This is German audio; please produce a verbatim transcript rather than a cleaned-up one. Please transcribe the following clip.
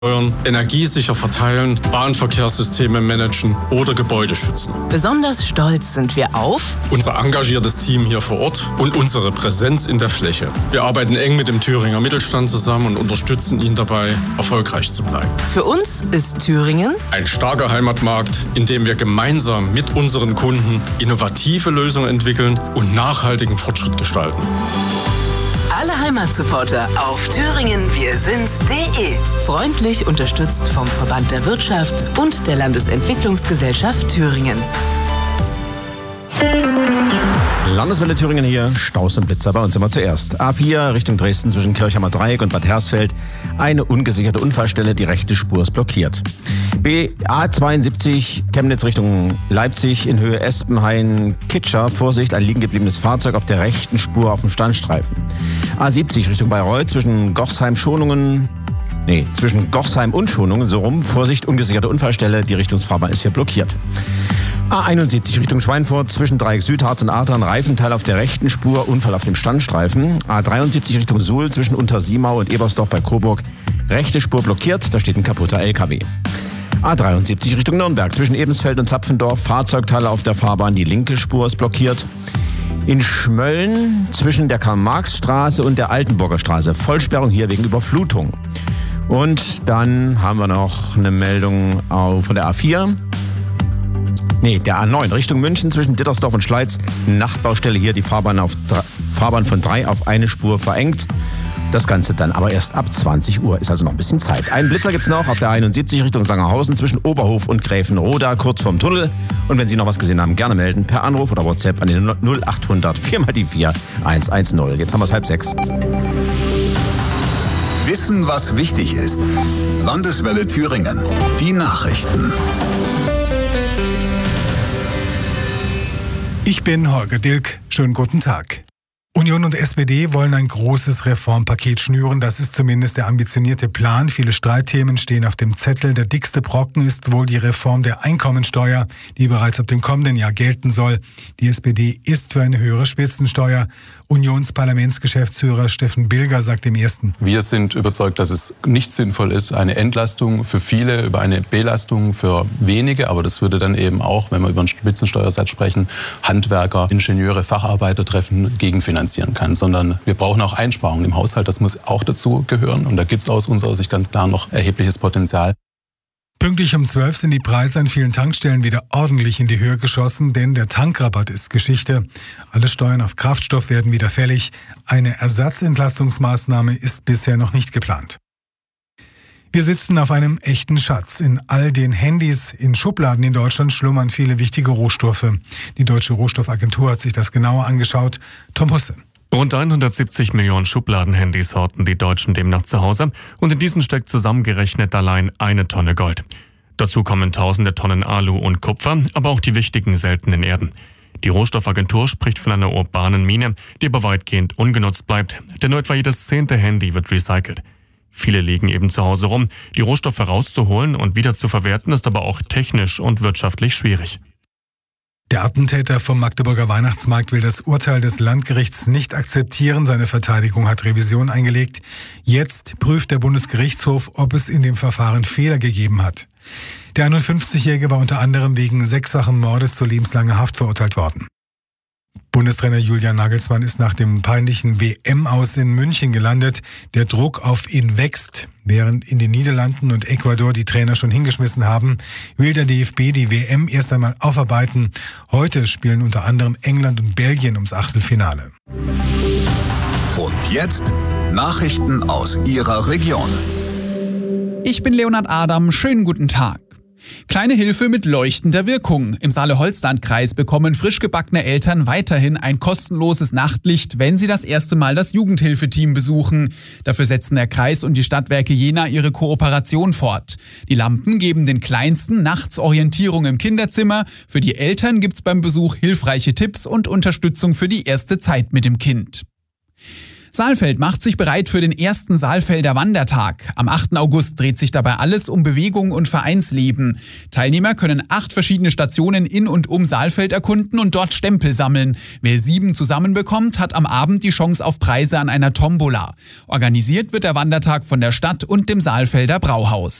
energiesicher verteilen, Bahnverkehrssysteme managen oder Gebäude schützen. Besonders stolz sind wir auf unser engagiertes Team hier vor Ort und unsere Präsenz in der Fläche. Wir arbeiten eng mit dem Thüringer Mittelstand zusammen und unterstützen ihn dabei, erfolgreich zu bleiben. Für uns ist Thüringen ein starker Heimatmarkt, in dem wir gemeinsam mit unseren Kunden innovative Lösungen entwickeln und nachhaltigen Fortschritt gestalten. Alle Heimatsupporter auf thüringen wir sind's punkt de. Freundlich unterstützt vom Verband der Wirtschaft und der Landesentwicklungsgesellschaft Thüringens. Landeswelle Thüringen hier, Staus und Blitzer bei uns immer zuerst. A vier Richtung Dresden zwischen Kirchheimer Dreieck und Bad Hersfeld. Eine ungesicherte Unfallstelle, die rechte Spur ist blockiert. B A zweiundsiebzig Chemnitz Richtung Leipzig in Höhe Espenhain-Kitscher. Vorsicht, ein liegen gebliebenes Fahrzeug auf der rechten Spur auf dem Standstreifen. A siebzig Richtung Bayreuth zwischen Gochsheim-Schonungen. Nee, zwischen Gochsheim und Schonungen, so rum. Vorsicht, ungesicherte Unfallstelle, die Richtungsfahrbahn ist hier blockiert. A einundsiebzig Richtung Schweinfurt zwischen Dreieck Südharz und Adern, Reifenteil auf der rechten Spur, Unfall auf dem Standstreifen. A dreiundsiebzig Richtung Suhl zwischen Untersiemau und Ebersdorf bei Coburg, rechte Spur blockiert, da steht ein kaputter L K W. A dreiundsiebzig Richtung Nürnberg zwischen Ebensfeld und Zapfendorf, Fahrzeugteile auf der Fahrbahn, die linke Spur ist blockiert. In Schmölln zwischen der Karl-Marx-Straße und der Altenburger Straße, Vollsperrung hier wegen Überflutung. Und dann haben wir noch eine Meldung von der A vier. Nee, der A neun Richtung München zwischen Dittersdorf und Schleiz. Nachtbaustelle hier, die Fahrbahn, auf, Fahrbahn von drei auf eine Spur verengt. Das Ganze dann aber erst ab zwanzig Uhr, ist also noch ein bisschen Zeit. Einen Blitzer gibt's noch auf der einundsiebzig Richtung Sangerhausen zwischen Oberhof und Gräfenroda, kurz vorm Tunnel. Und wenn Sie noch was gesehen haben, gerne melden per Anruf oder WhatsApp an den null achthundert vier mal die vier eins eins null. Jetzt haben wir es halb sechs. Wissen, was wichtig ist. Landeswelle Thüringen. Die Nachrichten. Ich bin Holger Dilk. Schönen guten Tag. Union und S P D wollen ein großes Reformpaket schnüren. Das ist zumindest der ambitionierte Plan. Viele Streitthemen stehen auf dem Zettel. Der dickste Brocken ist wohl die Reform der Einkommensteuer, die bereits ab dem kommenden Jahr gelten soll. Die S P D ist für eine höhere Spitzensteuer. Unionsparlamentsgeschäftsführer Steffen Bilger sagt im Ersten: Wir sind überzeugt, dass es nicht sinnvoll ist, eine Entlastung für viele über eine Belastung für wenige. Aber das würde dann eben auch, wenn wir über einen Spitzensteuersatz sprechen, Handwerker, Ingenieure, Facharbeiter treffen, gegenfinanzieren kann. Sondern wir brauchen auch Einsparungen im Haushalt. Das muss auch dazu gehören. Und da gibt es aus unserer Sicht ganz klar noch erhebliches Potenzial. Pünktlich um zwölf sind die Preise an vielen Tankstellen wieder ordentlich in die Höhe geschossen, denn der Tankrabatt ist Geschichte. Alle Steuern auf Kraftstoff werden wieder fällig. Eine Ersatzentlastungsmaßnahme ist bisher noch nicht geplant. Wir sitzen auf einem echten Schatz. In all den Handys in Schubladen in Deutschland schlummern viele wichtige Rohstoffe. Die Deutsche Rohstoffagentur hat sich das genauer angeschaut. Tom Husse. Rund hundertsiebzig Millionen Schubladenhandys horten die Deutschen demnach zu Hause und in diesen steckt zusammengerechnet allein eine Tonne Gold. Dazu kommen tausende Tonnen Alu und Kupfer, aber auch die wichtigen seltenen Erden. Die Rohstoffagentur spricht von einer urbanen Mine, die aber weitgehend ungenutzt bleibt, denn nur etwa jedes zehnte Handy wird recycelt. Viele liegen eben zu Hause rum. Die Rohstoffe rauszuholen und wieder zu verwerten ist aber auch technisch und wirtschaftlich schwierig. Der Attentäter vom Magdeburger Weihnachtsmarkt will das Urteil des Landgerichts nicht akzeptieren. Seine Verteidigung hat Revision eingelegt. Jetzt prüft der Bundesgerichtshof, ob es in dem Verfahren Fehler gegeben hat. Der einundfünfzigjährige war unter anderem wegen sechsfachen Mordes zu lebenslanger Haft verurteilt worden. Bundestrainer Julian Nagelsmann ist nach dem peinlichen W M-Aus in München gelandet. Der Druck auf ihn wächst. Während in den Niederlanden und Ecuador die Trainer schon hingeschmissen haben, will der D F B die W M erst einmal aufarbeiten. Heute spielen unter anderem England und Belgien ums Achtelfinale. Und jetzt Nachrichten aus Ihrer Region. Ich bin Leonhard Adam. Schönen guten Tag. Kleine Hilfe mit leuchtender Wirkung. Im Saale-Holstein-Kreis bekommen frisch gebackene Eltern weiterhin ein kostenloses Nachtlicht, wenn sie das erste Mal das Jugendhilfeteam besuchen. Dafür setzen der Kreis und die Stadtwerke Jena ihre Kooperation fort. Die Lampen geben den Kleinsten nachts Orientierung im Kinderzimmer. Für die Eltern gibt's beim Besuch hilfreiche Tipps und Unterstützung für die erste Zeit mit dem Kind. Saalfeld macht sich bereit für den ersten Saalfelder Wandertag. Am achten August dreht sich dabei alles um Bewegung und Vereinsleben. Teilnehmer können acht verschiedene Stationen in und um Saalfeld erkunden und dort Stempel sammeln. Wer sieben zusammenbekommt, hat am Abend die Chance auf Preise an einer Tombola. Organisiert wird der Wandertag von der Stadt und dem Saalfelder Brauhaus.